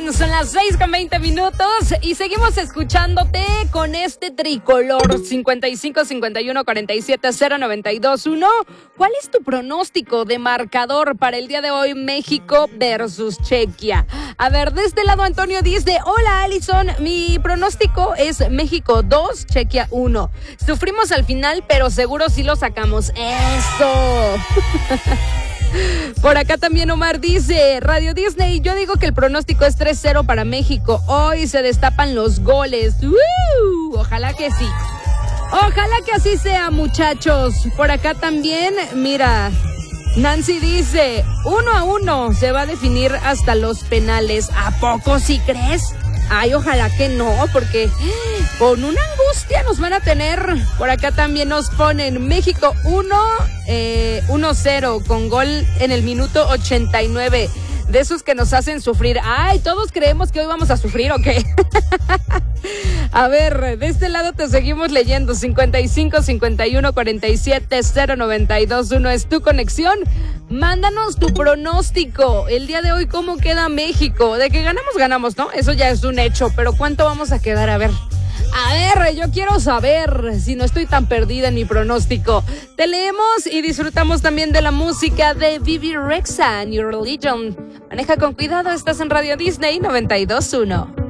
bien, son las 6:20 y seguimos escuchándote con este tricolor 55 51 47 092 1. ¿Cuál es tu pronóstico de marcador para el día de hoy, México versus Chequia? A ver, de este lado Antonio dice: hola Alison, mi pronóstico es México 2, Chequia 1. Sufrimos al final, pero seguro sí lo sacamos. ¡Eso! Por acá también Omar dice: Radio Disney, yo digo que el pronóstico es 3-0 para México. Hoy se destapan los goles. Ojalá que sí. Ojalá que así sea, muchachos. Por acá también, mira, Nancy dice: 1-1 se va a definir hasta los penales. ¿A poco sí crees? Ay, ojalá que no, porque con una angustia nos van a tener. Por acá también nos ponen México 1-0 con gol en el minuto 89. De esos que nos hacen sufrir. Ay, todos creemos que hoy vamos a sufrir, ¿o qué? A ver, de este lado te seguimos leyendo. 55 51 47 092 1 es tu conexión. Mándanos tu pronóstico. El día de hoy, ¿cómo queda México? De que ganamos, ¿no? Eso ya es un hecho, pero ¿cuánto vamos a quedar? A ver, yo quiero saber si no estoy tan perdida en mi pronóstico. Te leemos y disfrutamos también de la música de Vivi Rexha, New Religion. Maneja con cuidado, estás en Radio Disney 92.1.